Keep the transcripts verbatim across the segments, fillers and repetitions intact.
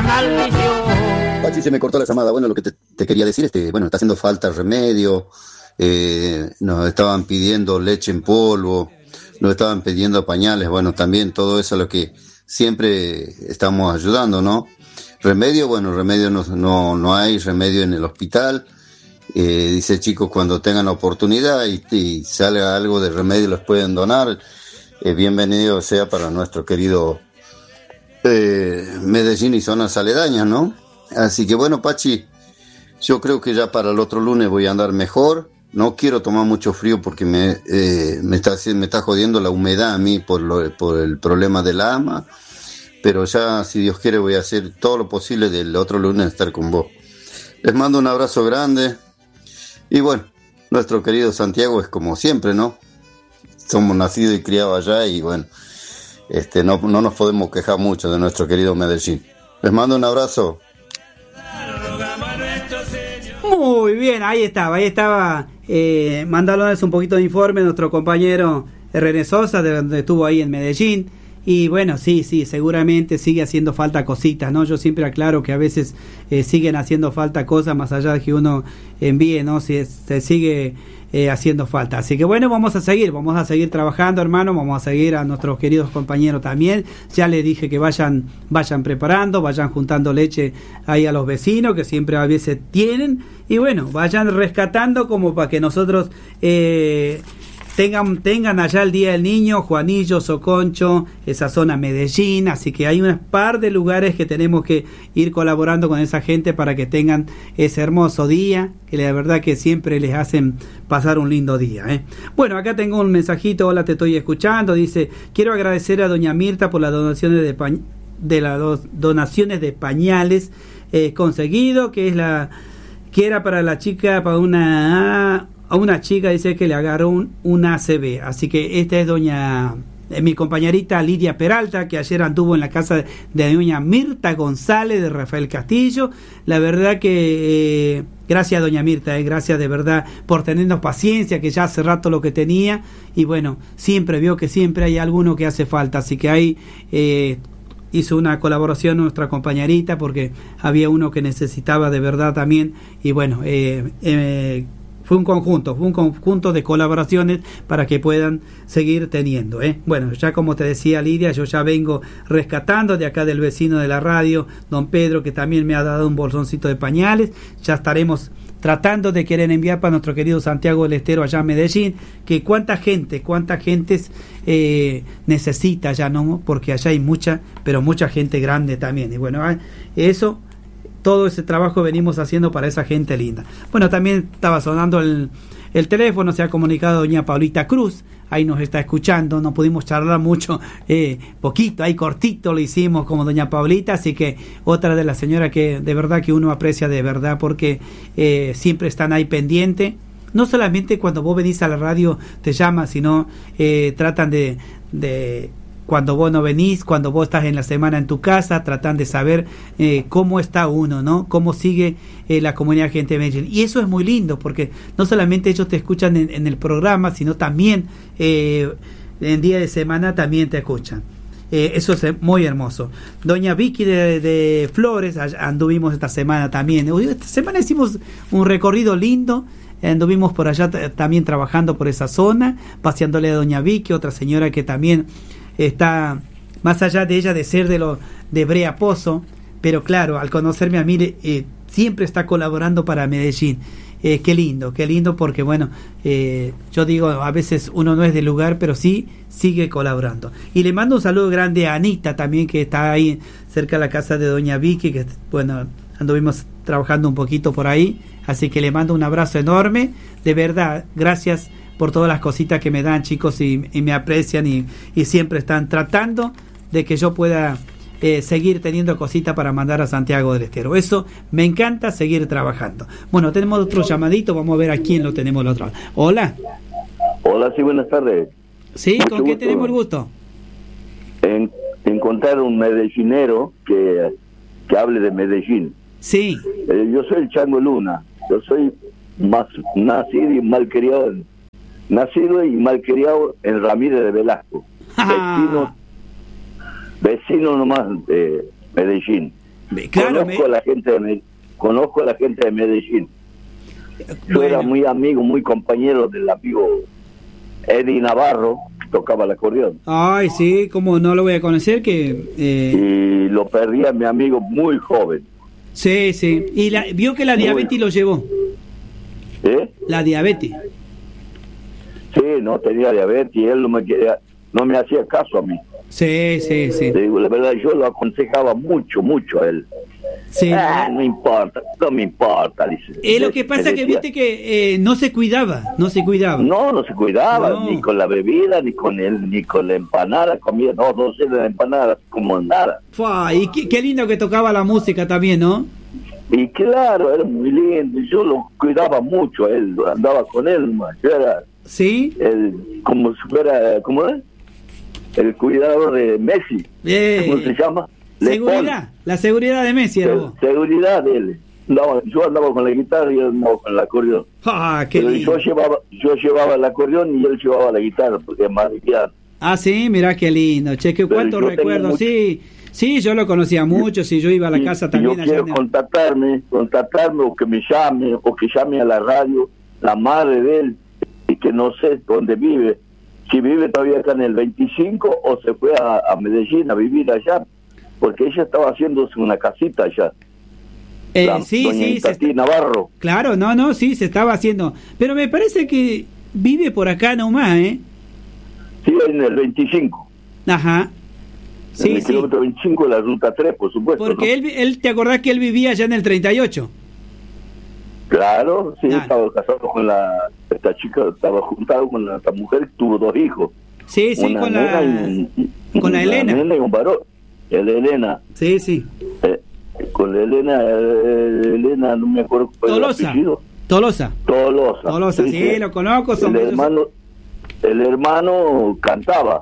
maldición. Pachi, se me cortó la llamada. Bueno, lo que te, te quería decir, este, bueno, está haciendo falta remedio. Eh, nos estaban pidiendo leche en polvo, nos estaban pidiendo pañales. Bueno, también todo eso es lo que siempre estamos ayudando, ¿no? Remedio, bueno, remedio no, no, no hay remedio en el hospital. Eh, dice, chicos, cuando tengan oportunidad y, y salga algo de remedio los pueden donar. Eh, bienvenido sea para nuestro querido eh, Medellín y zonas aledañas, ¿no? Así que bueno, Pachi, yo creo que ya para el otro lunes voy a andar mejor. No quiero tomar mucho frío porque me, eh, me, está, me está jodiendo la humedad a mí por, lo, por el problema del asma. Pero ya, si Dios quiere, voy a hacer todo lo posible del otro lunes estar con vos. Les mando un abrazo grande. Y bueno, nuestro querido Santiago es como siempre, ¿no? Somos nacidos y criados allá y bueno, este, no, no nos podemos quejar mucho de nuestro querido Medellín. Les mando un abrazo. Muy bien, ahí estaba, ahí estaba eh, mandándoles un poquito de informe nuestro compañero René Sosa, de donde estuvo ahí en Medellín. Y bueno, sí, sí, seguramente sigue haciendo falta cositas, ¿no? Yo siempre aclaro que a veces eh, siguen haciendo falta cosas más allá de que uno envíe, ¿no? Si se sigue eh, haciendo falta. Así que bueno, vamos a seguir, vamos a seguir trabajando, hermano, vamos a seguir a nuestros queridos compañeros también. Ya les dije que vayan, vayan preparando, vayan juntando leche ahí a los vecinos, que siempre a veces tienen. Y bueno, vayan rescatando como para que nosotros... Eh, Tengan, tengan allá el Día del Niño, Juanillo, Soconcho, esa zona Medellín, así que hay un par de lugares que tenemos que ir colaborando con esa gente para que tengan ese hermoso día, que la verdad que siempre les hacen pasar un lindo día, ¿eh? Bueno, acá tengo un mensajito, hola, te estoy escuchando, dice, quiero agradecer a doña Mirta por las donaciones de, pa- de las dos donaciones de pañales eh, conseguido, que es la que era para la chica, para una... A una chica dice que le agarró un, un A C V, así que esta es doña eh, mi compañerita Lidia Peralta, que ayer anduvo en la casa de, de doña Mirta González de Rafael Castillo. La verdad que eh, gracias doña Mirta, eh, gracias de verdad por tenernos paciencia, que ya hace rato lo que tenía, y bueno, siempre vio que siempre hay alguno que hace falta, así que ahí eh, hizo una colaboración nuestra compañerita porque había uno que necesitaba de verdad también, y bueno, eh, eh, fue un conjunto, fue un conjunto de colaboraciones para que puedan seguir teniendo, ¿eh? Bueno, ya como te decía Lidia, yo ya vengo rescatando de acá del vecino de la radio, don Pedro, que también me ha dado un bolsoncito de pañales. Ya estaremos tratando de querer enviar para nuestro querido Santiago del Estero allá en Medellín, que cuánta gente, cuánta gente eh, necesita allá, ¿no? Porque allá hay mucha, pero mucha gente grande también. Y bueno, eso... todo ese trabajo venimos haciendo para esa gente linda. Bueno, también estaba sonando el, el teléfono, se ha comunicado doña Paulita Cruz, ahí nos está escuchando, no pudimos charlar mucho, eh, poquito, ahí cortito lo hicimos como doña Paulita, así que otra de las señoras que de verdad que uno aprecia de verdad, porque eh, siempre están ahí pendiente, no solamente cuando vos venís a la radio te llaman, sino eh, tratan de... de cuando vos no venís, cuando vos estás en la semana en tu casa, tratan de saber eh, cómo está uno, ¿no? Cómo sigue eh, la comunidad gente de Medellín. Y eso es muy lindo, porque no solamente ellos te escuchan en, en el programa, sino también eh, en día de semana también te escuchan. Eh, eso es muy hermoso. Doña Vicky de, de Flores, anduvimos esta semana también. Esta semana hicimos un recorrido lindo. Anduvimos por allá t- también trabajando por esa zona, paseándole a doña Vicky, otra señora que también está, más allá de ella de ser de lo de Brea Pozo, pero claro, al conocerme a mí eh, siempre está colaborando para Medellín. Eh, qué lindo, qué lindo, porque bueno, eh, yo digo, a veces uno no es del lugar, pero sí sigue colaborando. Y le mando un saludo grande a Anita también, que está ahí cerca de la casa de doña Vicky, que bueno, anduvimos trabajando un poquito por ahí, así que le mando un abrazo enorme, de verdad, gracias por todas las cositas que me dan, chicos, y, y me aprecian y, y siempre están tratando de que yo pueda eh, seguir teniendo cositas para mandar a Santiago del Estero. Eso me encanta, seguir trabajando. Bueno, tenemos otro llamadito, vamos a ver a quién lo tenemos al otro lado. Hola. Hola, sí, buenas tardes. Sí, Mucho ¿con quién gusto. tenemos el gusto? En, encontrar un medellinero que, que hable de Medellín. Sí. Eh, yo soy el Chango Luna, yo soy más nacido y malcriado en Nacido y malcriado en Ramírez de Velasco, vecino, vecino nomás de Medellín. Claro, conozco me... a la gente de Medellín, conozco a la gente de Medellín. Yo Bueno. era muy amigo, muy compañero del amigo Eddie Navarro, que tocaba el acordeón. Ay, sí, como no lo voy a conocer, que... Eh... Y lo perdí a mi amigo muy joven. Sí, sí. Y la, vio que la diabetes Muy... lo llevó. ¿Eh? La diabetes. Sí, no tenía diabetes y él no me quería, no me hacía caso a mí. Sí, sí, sí. Le digo, la verdad, yo lo aconsejaba mucho, mucho a él. Sí. Ah, no importa, no me importa, dice. Es lo que pasa que viste que eh, no se cuidaba, no se cuidaba. No, no se cuidaba, No. ni con la bebida, ni con el, ni con la empanada, comía dos docenas de empanadas, como nada. Fua, y qué, qué lindo que tocaba la música también, ¿no? Y claro, era muy lindo, yo lo cuidaba mucho a él, andaba con él, más. Yo era Sí. el, como si fuera, ¿cómo es? El cuidador de Messi, Eh, ¿cómo se llama? seguridad, la seguridad de Messi era Se- vos. seguridad de él. Andaba- yo andaba con la guitarra y él andaba con el acordeón. Ah, qué Pero lindo. yo llevaba, yo llevaba el acordeón y él llevaba la guitarra, porque es más de piano. Ah, sí, mirá qué lindo. Che, que Pero cuántos yo tengo recuerdos. mucho- Sí, sí, yo lo conocía mucho. Si yo iba a la Y- casa y también yo allá. quiero en- contactarme, contactarme o que me llame, o que llame a la radio la madre de él, y que no sé dónde vive, si vive todavía acá en el veinticinco o se fue a, a Medellín a vivir allá, porque ella estaba haciéndose una casita allá. Eh, la sí, doña sí, se Itatí está- Navarro. claro, no, no, sí, se estaba haciendo. Pero me parece que vive por acá nomás, ¿eh? Sí, en el veinticinco. Ajá. en Sí, el sí. kilómetro veinticinco de la ruta tres, por supuesto. Porque ¿no? él, él, ¿te acordás que él vivía allá en el treinta y ocho? Claro, sí, Claro. estaba casado con la, esta chica, estaba juntado con la, esta mujer que tuvo dos hijos. Sí, sí, una con nena la... y- y- con la una Elena. nena y un varón. El Elena. Sí, sí. Eh, con la Elena, eh, Elena, no me acuerdo cuál era el Tolosa. apellido. Tolosa. Tolosa. Tolosa, sí, lo conozco. Son el ellos- hermano, el hermano cantaba.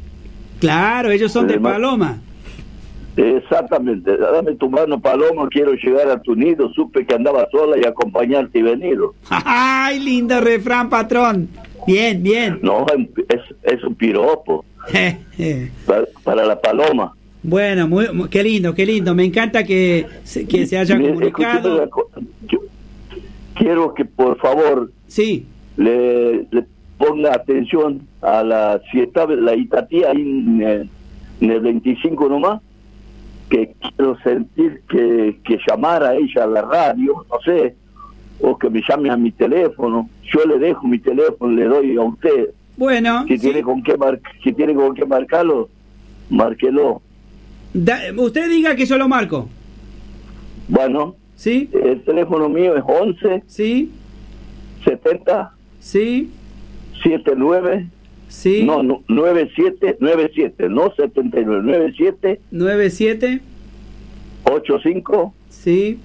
Claro, ellos son el de hermano- Paloma. Exactamente. Dame tu mano, Paloma, quiero llegar a tu nido. Supe que andaba sola y acompañarte y venido. ¡Ay, lindo refrán, patrón! Bien, bien. No, es, es un piropo para, para la Paloma. Bueno, muy, muy- qué lindo, qué lindo. Me encanta que se, que se haya Mire, comunicado. escúcheme una cosa. Yo quiero que por favor Sí, le, le ponga atención a la, si está la Itatí ahí en el, en el veinticinco nomás, que quiero sentir que, que llamara a ella a la radio, no sé, o que me llame a mi teléfono. Yo le dejo mi teléfono, le doy a usted. bueno. Si sí. tiene con qué mar, si tiene con qué marcarlo, márquelo. Da- usted diga que yo lo marco. Bueno, ¿Sí? el teléfono mío es once ¿Sí? setenta ¿Sí? setenta y nueve, ¿Sí? no, no, noventa y siete, noventa y siete, no setenta y nueve, noventa y siete, nueve siete. ochenta y cinco. ¿Sí?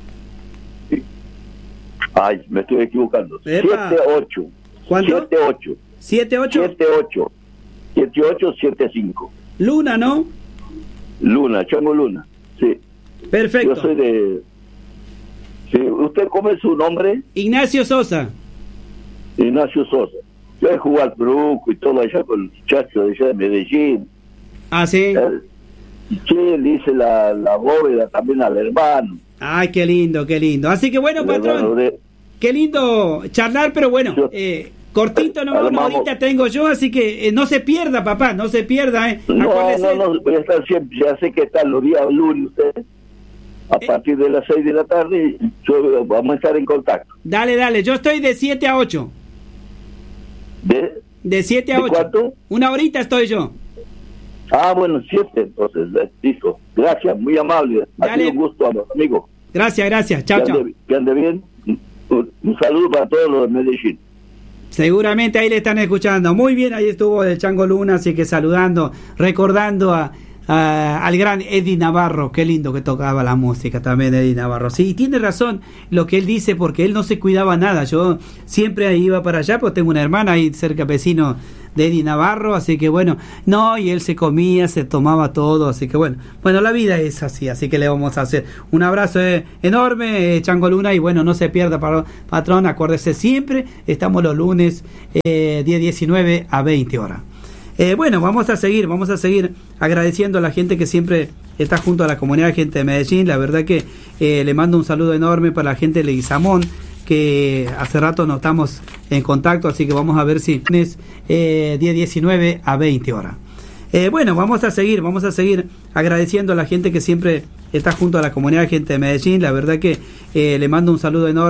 Ay, me estoy equivocando. Epa. setenta y ocho. ¿Cuánto? setenta y ocho. siete ocho. setenta y ocho. setenta y ocho, setenta y cinco. Luna, ¿no? Luna, Chango Luna. Sí. Perfecto. Yo soy de... Sí. ¿Usted cómo es su nombre? Ignacio Sosa. Ignacio Sosa. Yo he jugado al truco y todo allá con los muchachos de allá de Medellín. Ah, sí. Eh, Sí, le hice la, la bóveda también al hermano. Ay, qué lindo, qué lindo. Así que bueno, El hermano patrón, de- qué lindo charlar, pero bueno, Yo- eh, cortito nomás, una Armamos- horita tengo yo, así que eh, no se pierda, papá, no se pierda, ¿eh? No, Acuérdese. no, no, voy a estar siempre, ya sé que están los días lunes ustedes, a Eh. partir de las seis de la tarde, yo- vamos a estar en contacto. Dale, dale, yo estoy de siete a ocho. ¿De? De siete a ¿De ocho. cuánto? Una horita estoy yo. Ah, bueno, siete, entonces, eh, listo. Gracias, muy amable. Ha Dale. sido un gusto, amigo. Gracias, gracias. Chao, que, chao. ande, que ande bien. Un, un saludo para todos los de Medellín. Seguramente ahí le están escuchando. Muy bien, ahí estuvo el Chango Luna, así que saludando, recordando a, a- al gran Eddie Navarro. Qué lindo que tocaba la música también Eddie Navarro. Sí, tiene razón lo que él dice, porque él no se cuidaba nada. Yo siempre iba para allá, pues tengo una hermana ahí cerca, vecino de Eddie Navarro, así que bueno, no, y él se comía, se tomaba todo, así que bueno, bueno, la vida es así, así que le vamos a hacer un abrazo eh, enorme, eh, Chango Luna, y bueno, no se pierda, pa- patrón, acuérdese siempre, estamos los lunes eh, diez diecinueve a veinte horas. Eh, bueno, vamos a seguir, vamos a seguir agradeciendo a la gente que siempre está junto a la comunidad de gente de Medellín. La verdad que eh, le mando un saludo enorme para la gente de Leguizamón, que hace rato no estamos en contacto, así que vamos a ver si es eh, diez diecinueve a veinte horas. Eh, bueno, vamos a seguir, vamos a seguir agradeciendo a la gente que siempre está junto a la comunidad de gente de Medellín. La verdad que eh, le mando un saludo enorme.